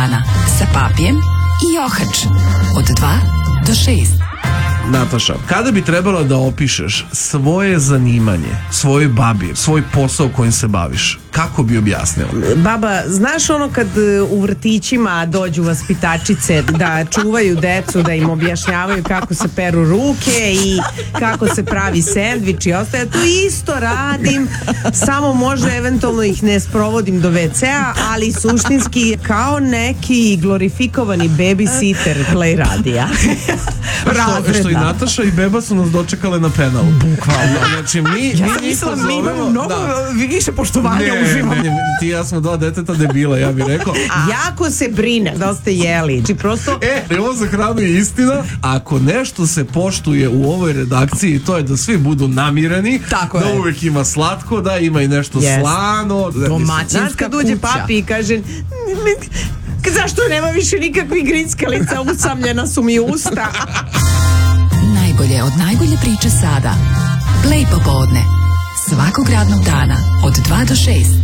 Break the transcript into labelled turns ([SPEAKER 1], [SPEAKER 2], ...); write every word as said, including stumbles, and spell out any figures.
[SPEAKER 1] sa Papijem i Johač od dva do šest.
[SPEAKER 2] Nataša, kada bi trebalo da opišeš svoje zanimanje, svoje babi, svoj posao kojim se baviš, kako bi objasnila?
[SPEAKER 3] Baba, znaš ono kad u vrtićima dođu vaspitačice da čuvaju decu, da im objašnjavaju kako se peru ruke i kako se pravi sendvič i ostaje, to isto radim, samo možda eventualno ih ne sprovodim do ve cea, ali suštinski kao neki glorifikovani babysitter play radija.
[SPEAKER 2] Što, što i Nataša i Beba su nas dočekale na penalu.
[SPEAKER 3] Bukvalno.
[SPEAKER 2] Znači, mi,
[SPEAKER 3] Ja
[SPEAKER 2] mi
[SPEAKER 3] sam mislila da mi imamo mnogo
[SPEAKER 2] da.
[SPEAKER 3] više poštovanja uživamo.
[SPEAKER 2] Ne, ne, ti i ja smo dva deteta debila, ja bih rekao.
[SPEAKER 3] Jako se brine da ste jeli. Znači, prosto...
[SPEAKER 2] E, ovo za hranu je istina. Ako nešto se poštuje u ovoj redakciji, to je da svi budu namireni,
[SPEAKER 3] tako
[SPEAKER 2] da
[SPEAKER 3] je.
[SPEAKER 2] uvek ima slatko, da ima i nešto
[SPEAKER 3] Yes.
[SPEAKER 2] slano.
[SPEAKER 3] Domaćinska Znaš kad uđe papi i kaže zašto nema više nikakvih grickalica, usamljena su mi usta.
[SPEAKER 1] Najbolje od najbolje priče sada. Play popodne. Svakog radnog dana od dva do šest.